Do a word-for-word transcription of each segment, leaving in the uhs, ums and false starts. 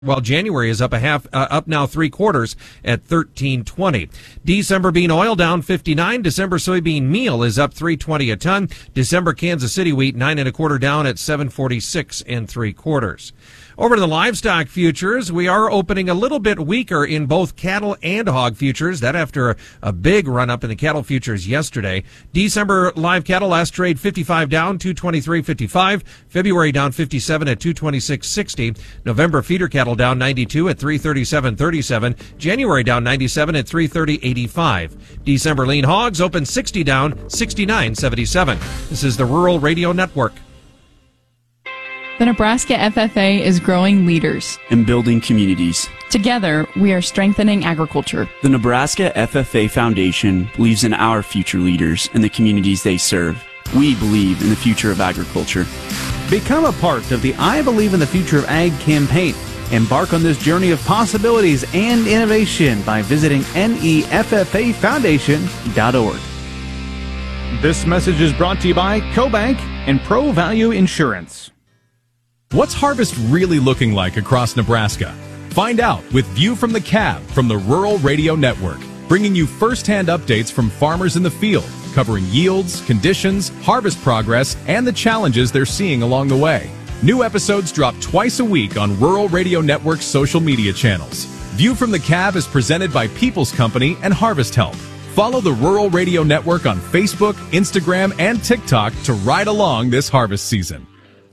while January is up a half, uh, up now three quarters at thirteen twenty. December bean oil down fifty-nine. December soybean meal is up three twenty a ton. December Kansas City wheat nine and a quarter down at seven forty-six and three quarters. Over to the livestock futures, we are opening a little bit weaker in both cattle and hog futures. That after a, a big run up in the cattle futures yesterday. December live cattle last trade fifty-five down, two twenty-three fifty-five. February down fifty-seven at two twenty-six sixty. November feeder cattle down ninety-two at three thirty-seven thirty-seven. January down ninety-seven at three thirty eighty-five. December lean hogs open sixty down, sixty-nine seventy-seven. This is the Rural Radio Network. The Nebraska F F A is growing leaders and building communities. Together, we are strengthening agriculture. The Nebraska F F A Foundation believes in our future leaders and the communities they serve. We believe in the future of agriculture. Become a part of the I Believe in the Future of Ag campaign. Embark on this journey of possibilities and innovation by visiting N E F F A foundation dot org. This message is brought to you by CoBank and Pro Value Insurance. What's harvest really looking like across Nebraska? Find out with View from the Cab from the Rural Radio Network, bringing you first-hand updates from farmers in the field, covering yields, conditions, harvest progress, and the challenges they're seeing along the way. New episodes drop twice a week on Rural Radio Network's social media channels. View from the Cab is presented by People's Company and Harvest Help. Follow the Rural Radio Network on Facebook, Instagram, and TikTok to ride along this harvest season.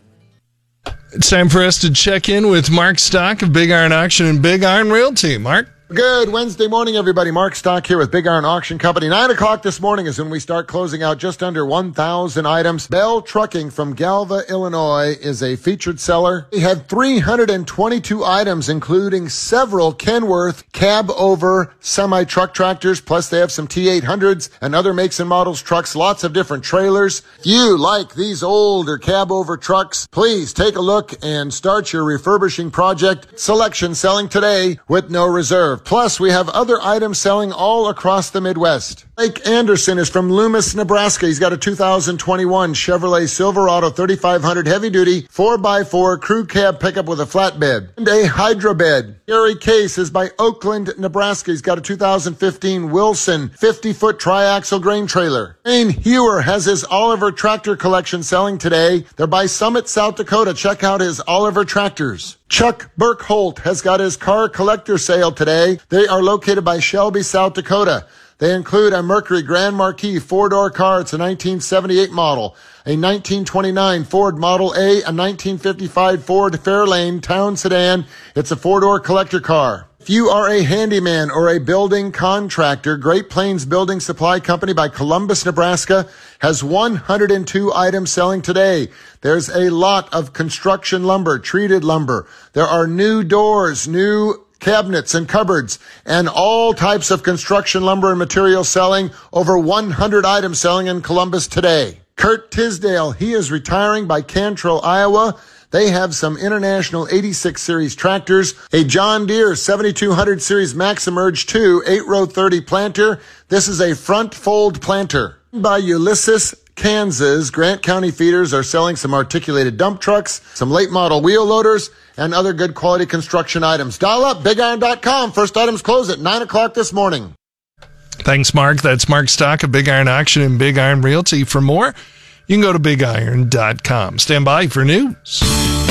It's time for us to check in with Mark Stock of Big Iron Auction and Big Iron Realty. Mark? Good Wednesday morning, everybody. Mark Stock here with Big Iron Auction Company. Nine o'clock this morning is when we start closing out just under one thousand items. Bell Trucking from Galva, Illinois is a featured seller. He had three hundred twenty-two items, including several Kenworth cab-over semi-truck tractors, plus they have some T eight hundreds and other makes and models trucks, lots of different trailers. If you like these older cab-over trucks, please take a look and start your refurbishing project. Selection selling today with no reserve. Plus, we have other items selling all across the Midwest. Blake Anderson is from Loomis, Nebraska. He's got a two thousand twenty-one Chevrolet Silverado thirty-five hundred heavy-duty four by four crew cab pickup with a flatbed and a hydro bed. Gary Case is by Oakland, Nebraska. He's got a two thousand fifteen Wilson fifty-foot triaxle grain trailer. Wayne Hewer has his Oliver tractor collection selling today. They're by Summit, South Dakota. Check out his Oliver tractors. Chuck Burkholt has got his car collector sale today. They are located by Shelby, South Dakota. They include a Mercury Grand Marquis four-door car. It's a nineteen seventy-eight model, a nineteen twenty-nine Ford Model A, a nineteen fifty-five Ford Fairlane Town Sedan. It's a four-door collector car. If you are a handyman or a building contractor, Great Plains Building Supply Company by Columbus, Nebraska has one hundred two items selling today. There's a lot of construction lumber, treated lumber. There are new doors, new cabinets and cupboards, and all types of construction lumber and materials selling. Over one hundred items selling in Columbus today. Kurt Tisdale, he is retiring by Cantrell, Iowa. They have some International eighty-six series tractors, a John Deere seventy-two hundred series Maximerge two eight row thirty planter. This is a front fold planter. By Ulysses, Kansas, Grant County Feeders are selling some articulated dump trucks, some late model wheel loaders, and other good quality construction items. Dial up, big iron dot com. First items close at nine o'clock this morning. Thanks, Mark. That's Mark Stock of Big Iron Auction and Big Iron Realty. For more, you can go to big iron dot com. Stand by for news.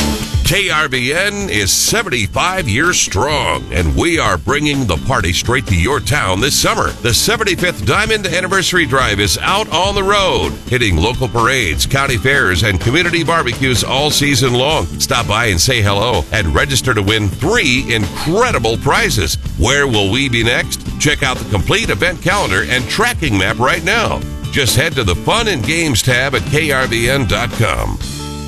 K R B N is seventy-five years strong, and we are bringing the party straight to your town this summer. The seventy-fifth Diamond Anniversary Drive is out on the road, hitting local parades, county fairs, and community barbecues all season long. Stop by and say hello and register to win three incredible prizes. Where will we be next? Check out the complete event calendar and tracking map right now. Just head to the Fun and Games tab at K R B N dot com.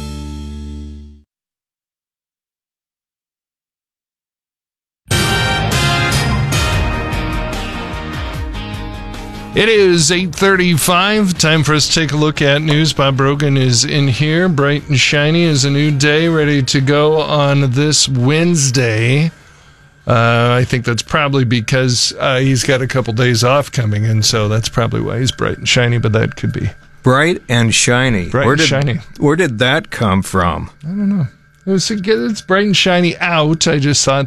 It is eight thirty-five. Time for us to take a look at news. Bob Brogan is in here, bright and shiny as a new day, ready to go on this Wednesday. Uh, I think that's probably because uh, he's got a couple days off coming in, so that's probably why he's bright and shiny, but that could be. Bright and shiny. Bright where and did, shiny. Where did that come from? I don't know. It's, it's bright and shiny out. I just thought